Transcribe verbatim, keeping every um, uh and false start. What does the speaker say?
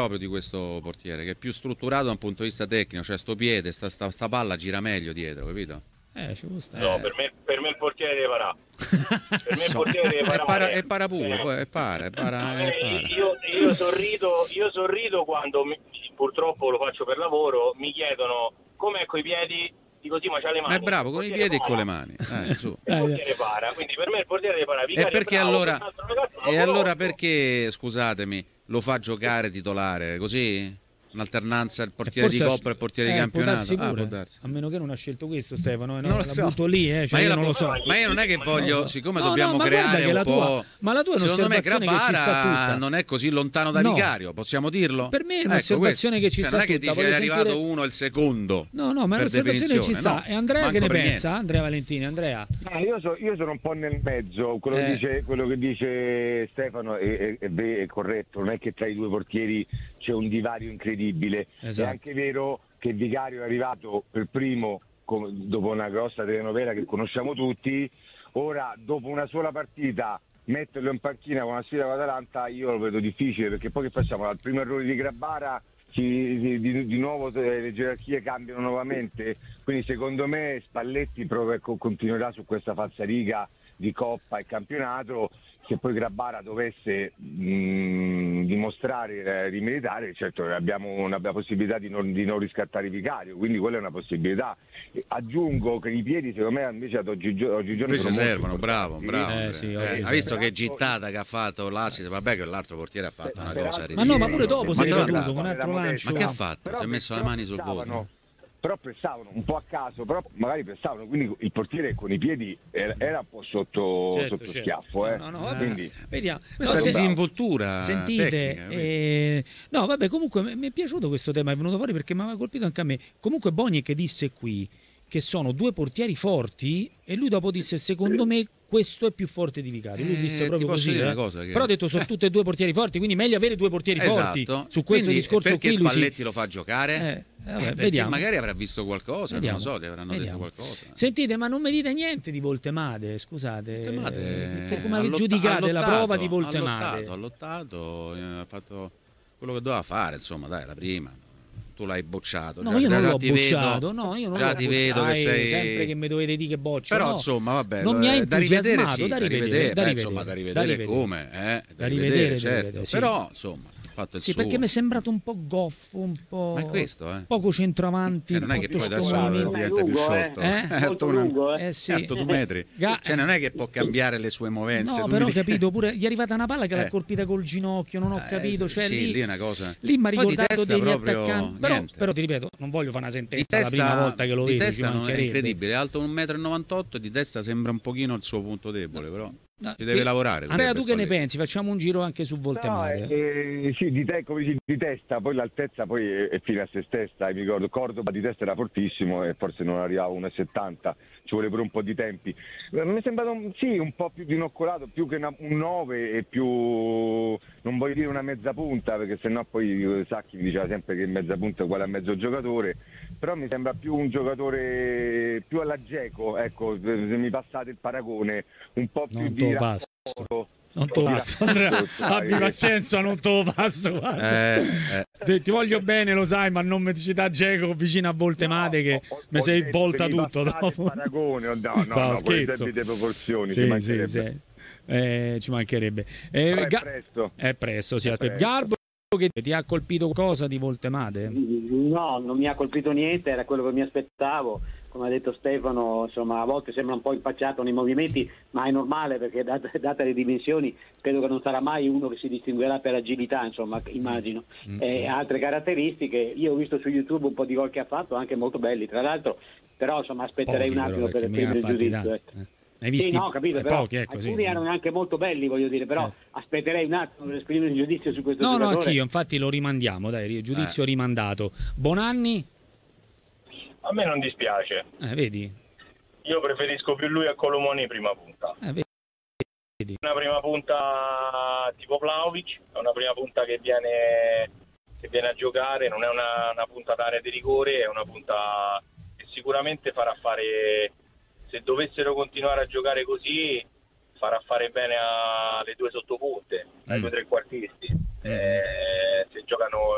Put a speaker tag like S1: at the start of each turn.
S1: proprio di questo portiere, che è più strutturato da un punto di vista tecnico, cioè sto piede, sta, sta, sta palla gira meglio dietro, capito?
S2: Eh, ci può stare.
S3: No, per me, per me il portiere deve parare. Per me il portiere deve
S1: E
S3: parare.
S1: para, e para pure,
S3: Eh.
S1: poi è para, è para,
S3: Eh,
S1: è para.
S3: io, io sorrido, io sorrido quando mi- purtroppo lo faccio per lavoro, mi chiedono com'è coi piedi, dico sì, ma c'ha le mani.
S1: Ma è bravo,
S3: Il
S1: con i
S3: portiere
S1: piedi e
S3: para.
S1: con le mani. Eh, su.
S3: Il portiere para, quindi per me il portiere deve parare.
S1: E
S3: Vicario è
S1: perché
S3: bravo,
S1: allora,
S3: quell'altro ragazzo non
S1: e
S3: lo
S1: allora
S3: conosco.
S1: perché, scusatemi, lo fa giocare titolare così? Un'alternanza il portiere di
S2: Forse
S1: Coppa e il portiere
S2: eh,
S1: di
S2: può darsi
S1: campionato? Ah,
S2: pure.
S1: può darsi.
S2: A meno che non ha scelto questo, Stefano, eh, no?
S1: Non lo
S2: la
S1: so.
S2: butto lì, eh, cioè
S1: ma, io
S2: io
S1: la
S2: non lo
S1: bu-
S2: so.
S1: ma io non è che voglio,
S2: Non lo so.
S1: siccome
S2: No,
S1: dobbiamo
S2: no, ma guarda
S1: creare
S2: che
S1: un
S2: la
S1: po'.
S2: tua- ma la tua è
S1: secondo me
S2: un'osservazione che ci sta
S1: Grabara
S2: tutta.
S1: non è così lontano da
S2: No.
S1: Vicario, possiamo dirlo?
S2: Per me è
S1: Ecco,
S2: un'osservazione
S1: questo.
S2: che ci
S1: Cioè,
S2: sta
S1: non è che
S2: tutta.
S1: dice è
S2: Voglio
S1: arrivato
S2: sentire-
S1: uno e il secondo.
S2: No, no, ma è
S1: per
S2: un'osservazione ci
S1: definizione,
S2: sta.
S1: no.
S2: E Andrea
S1: Manco
S2: che ne
S1: per
S2: pensa?
S1: niente.
S2: Andrea Valentini, Andrea.
S4: Eh, io, so, io sono un po' nel mezzo, quello,
S2: Eh.
S4: che, dice, quello che dice Stefano è, è, è, è corretto, non è che tra i due portieri c'è un divario incredibile,
S2: Esatto.
S4: è anche vero che Vicario è arrivato per primo com- dopo una grossa telenovela che conosciamo tutti, ora dopo una sola partita metterlo in panchina con una sfida con l'Atalanta io lo vedo difficile, perché poi che facciamo? Al primo errore di Grabara ci- di, di- di nuovo eh, le gerarchie cambiano nuovamente, quindi secondo me Spalletti prov- co- continuerà su questa falsariga di Coppa e campionato. Se poi Grabara dovesse mh, dimostrare eh, di meritare, certo abbiamo una la possibilità di non, di non riscattare Vicario, quindi quella è una possibilità. E aggiungo che i piedi secondo me invece ad oggigiorno, oggigiorno
S1: Invece
S4: sono
S1: servono,
S4: molto
S1: bravo,
S4: importanti.
S1: bravo.
S2: Eh,
S1: Andrea.
S2: sì,
S1: Eh,
S2: ovvio,
S1: ha
S2: sì.
S1: visto che gittata che ha fatto l'Asito? Vabbè che l'altro portiere ha fatto una cosa
S2: Ma
S1: ridicolosa.
S2: no, ma pure dopo
S1: Ma
S2: si è
S1: dove
S2: ripetuto
S1: andava?
S2: con un altro lancio.
S1: Ma che ha fatto?
S4: Però
S1: Si è messo le
S4: però
S1: mani sul
S4: prestavano-
S1: voto.
S4: Però prestavano un po' a caso, però magari prestavano, quindi il portiere con i piedi era, era un po' sotto,
S2: Certo,
S4: sotto
S2: certo.
S4: schiaffo. Eh.
S2: No, no, vabbè.
S4: Quindi,
S2: Vediamo.
S1: Questa
S2: No,
S1: è
S2: se-
S1: disinvoltura
S2: Sentite,
S1: tecnica, vedi?
S2: eh, no vabbè comunque mi- mi è piaciuto questo tema, è venuto fuori perché mi aveva colpito anche a me. Comunque Boni che disse qui che sono due portieri forti e lui dopo disse secondo me questo è più forte di Vicario. Lui
S1: Eh,
S2: disse
S1: ti
S2: proprio
S1: posso
S2: così.
S1: dire
S2: eh.
S1: una cosa che-
S2: Però ha detto sono tutti e due portieri forti, quindi meglio avere due portieri forti.
S1: Esatto.
S2: Su questo
S1: Quindi,
S2: discorso
S1: perché
S2: qui lui si-
S1: Spalletti lo fa giocare?
S2: Eh, vabbè,
S1: Perché
S2: vediamo.
S1: magari avrà visto qualcosa,
S2: Vediamo.
S1: non lo so, ti avranno
S2: Vediamo.
S1: detto qualcosa.
S2: Sentite, ma non mi dite niente di Voltemade, scusate.
S1: Voltemade,
S2: Eh, che-
S1: ha
S2: come avete
S1: lotta-
S2: giudicato
S1: ha
S2: la
S1: lottato,
S2: prova di
S1: Ha
S2: Voltemade?
S1: lottato, ha lottato, eh, ha fatto quello che doveva fare, insomma, dai, la prima. Tu l'hai bocciato.
S2: No,
S1: già,
S2: io non
S1: già
S2: l'ho
S1: ti
S2: bocciato,
S1: vedo,
S2: no, io non
S1: già
S2: l'ho
S1: ti
S2: bocciato.
S1: vedo che
S2: Ah,
S1: sei
S2: sempre che mi dovete dire che boccio.
S1: Però
S2: no.
S1: insomma, vabbè,
S2: non mi ha
S1: da rivedere
S2: entusiasmato,
S1: sì,
S2: da
S1: da
S2: rivedere,
S1: rivedere,
S2: da
S1: beh,
S2: rivedere,
S1: insomma, da
S2: da
S1: rivedere
S2: rivedere.
S1: come, eh, da,
S2: Da
S1: rivedere,
S2: rivedere, da
S1: certo.
S2: rivedere, sì.
S1: Però, insomma, ha fatto il
S2: Sì,
S1: suo.
S2: perché mi è sembrato un po' goffo, un po'.
S1: Ma è questo, eh.
S2: Poco centravanti.
S1: Cioè, non è che
S2: tutto
S1: poi adesso
S2: stoloni.
S3: lungo,
S1: diventa più
S3: lungo, eh.
S1: sciolto.
S2: Eh?
S3: Molto
S1: tu non-
S3: lungo, eh.
S2: Eh sì.
S1: Certo, due metri.
S2: Ga-
S1: Cioè, non è che può cambiare le sue movenze.
S2: No,
S1: tu
S2: però
S1: mi
S2: ho
S1: dici-
S2: capito, pure gli è arrivata una palla che l'ha
S1: Eh.
S2: colpita col ginocchio, non ho
S1: Eh,
S2: capito.
S1: sì,
S2: Cioè,
S1: sì,
S2: lì,
S1: lì è una cosa.
S2: lì mi ha
S1: Poi di
S2: ricordato
S1: testa
S2: degli
S1: proprio
S2: attaccanti. Però,
S1: niente.
S2: però ti ripeto, non voglio fare una
S1: Di
S2: sentenza la
S1: testa,
S2: prima volta che lo
S1: di
S2: vedo. ci
S1: testa non è
S2: mancherebbe.
S1: incredibile, è alto un metro e novantotto e di testa sembra un pochino il suo punto debole, però
S2: No,
S1: ci deve
S2: che-
S1: lavorare.
S2: Andrea,
S1: dovrebbe
S2: tu che ne
S1: Spalletti.
S2: pensi? Facciamo un giro anche su
S4: no,
S2: Voltemade.
S4: eh, sì, di, te, come dici, di testa, poi l'altezza poi è, è fine a se stessa, mi ricordo Cordoba di testa era fortissimo e forse non arrivava a uno e settanta, ci vuole pure un po' di tempi. Eh, Mi è sembrato un- sì, un po' più dinoccolato, più che una- un nove e più, non voglio dire una mezza punta, perché sennò poi eh, Sacchi mi diceva sempre che mezza punta è uguale a mezzo giocatore, però mi sembra più un giocatore più alla Dzeko, ecco, se se mi passate il paragone, un po' più
S2: Non
S4: di
S2: te lo passo.
S4: raccordo.
S2: Non te lo
S4: Di
S2: passo, Andrea.
S4: raccordo,
S2: Abbi
S4: sai.
S2: pazienza, non te lo passo. Guarda.
S1: Eh, eh.
S2: Ti, ti voglio bene, lo sai, ma non mi dici da Geco vicino a Voltemade che
S4: No, ho-
S2: mi
S4: ho
S2: sei
S4: detto
S2: volta
S4: che mi
S2: tutto
S4: passate
S2: dopo.
S4: il paragone, no, no, no,
S2: Fa
S4: no, con le
S2: scherzo.
S4: debite proporzioni, ci
S2: Sì, sì,
S4: mancherebbe.
S2: sì. Eh, ci mancherebbe. Eh,
S4: Però è
S2: Ga-
S4: presto.
S2: è presto, sì,
S4: È
S2: aspetta.
S4: presto.
S2: Garbo, che ti ha colpito cosa di Voltemade?
S5: No, non mi ha colpito niente, era quello che mi aspettavo. Come ha detto Stefano, insomma, a volte sembra un po' impacciato nei movimenti, ma è normale perché date, date le dimensioni credo che non sarà mai uno che si distinguerà per agilità, insomma, immagino.
S2: Mm.
S5: E altre caratteristiche, io ho visto su YouTube un po' di gol che ha fatto, anche molto belli, tra l'altro, però insomma aspetterei
S2: Pochi,
S5: un attimo
S2: però,
S5: per
S2: perché
S5: esprimere il
S2: mica fatti
S5: giudizio.
S2: tanti,
S5: ecco.
S2: eh. Ne hai visti?
S5: Sì, no, ho capito,
S2: eh,
S5: però
S2: pochi, ecco, sì.
S5: alcuni erano anche molto belli, voglio dire, però
S2: Certo.
S5: aspetterei un attimo per esprimere il giudizio su questo
S2: No, no,
S5: giocatore.
S2: anch'io, infatti lo rimandiamo, dai, giudizio
S1: Eh.
S2: rimandato. Bonanni?
S3: A me non dispiace.
S2: Eh, vedi?
S3: Io preferisco più lui a Colomoni prima punta.
S2: Eh, vedi.
S3: Una prima punta tipo Vlahovic, è una prima punta che viene, che viene a giocare, non è una, una punta d'area di rigore, è una punta che sicuramente farà fare, se dovessero continuare a giocare così, farà fare bene alle due sottopunte, ai
S2: Mm.
S3: due trequartisti. Eh, se giocano